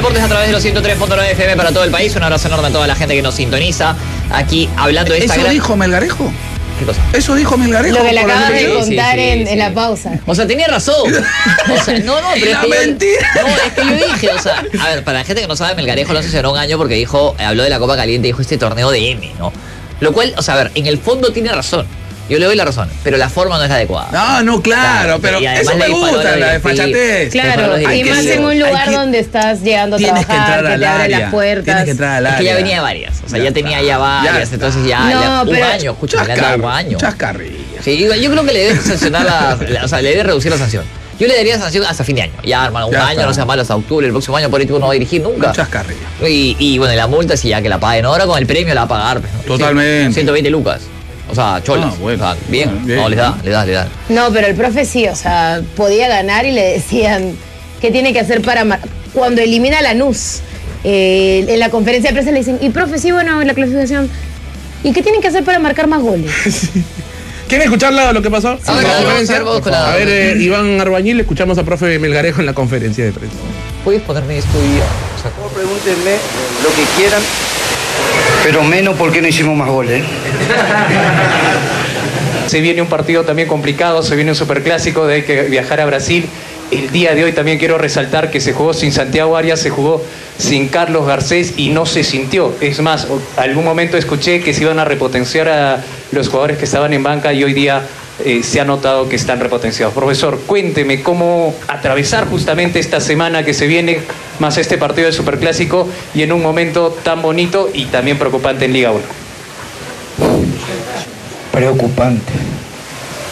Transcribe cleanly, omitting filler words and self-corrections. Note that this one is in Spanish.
Deportes a través de los 103.9 FM para todo el país. Un abrazo enorme a toda la gente que nos sintoniza. Aquí hablando de esta ¿Eso dijo Melgarejo? ¿Qué cosa? Eso dijo Melgarejo. Lo que le acabas de contar en la pausa. O sea, tenía razón. O sea, no, pero la mentira. No, es que yo dije, o sea, a ver, para la gente que no sabe, Melgarejo lo asesoró un año porque dijo, habló de la Copa Caliente y dijo este torneo de M, ¿no? Lo cual, o sea, a ver, en el fondo tiene razón. Yo le doy la razón, pero la forma no es la adecuada. No, claro, pero eso me gusta, la desfachatez. Claro, y más en un lugar donde estás llegando a trabajar, que te abren las puertas. Tienes que entrar al área. Es que ya venía de varias, o sea, ya tenía ya varias, entonces ya un año, escúchame, le han dado un año. Chascarrillas. Sí, yo creo que le debe sancionar o sea, le debe reducir la sanción. Yo le daría sanción hasta fin de año. Ya, hermano, un año, no sea malo, hasta octubre, el próximo año por ahí tú no va a dirigir nunca. Chascarrillas. Y bueno, la multa, si ya que la paguen ahora con el premio la va a pagar. Pues, ¿no? Totalmente. 120 lucas. O sea, cholas. Bueno, o sea, bien. Bien. No, le da. No, pero el profe sí, o sea, podía ganar y le decían qué tiene que hacer para... Cuando elimina a Lanús, en la conferencia de prensa le dicen, y profe, sí, bueno, en la clasificación, ¿y qué tienen que hacer para marcar más goles? ¿Quieren escuchar lo que pasó? Sí, a ver, Iván Arbañil, escuchamos a profe Melgarejo en la conferencia de prensa. ¿Puedes ponerme esto y o sea, pregúntenme lo que quieran, pero menos porque no hicimos más goles. Se viene un partido también complicado, se viene un superclásico, hay que viajar a Brasil. El día de hoy también quiero resaltar que se jugó sin Santiago Arias, se jugó sin Carlos Garcés y no se sintió. Es más, algún momento escuché que se iban a repotenciar a los jugadores que estaban en banca y hoy día se ha notado que están repotenciados. Profesor, cuénteme cómo atravesar justamente esta semana que se viene, más este partido del superclásico y en un momento tan bonito y también preocupante en Liga 1. Preocupante.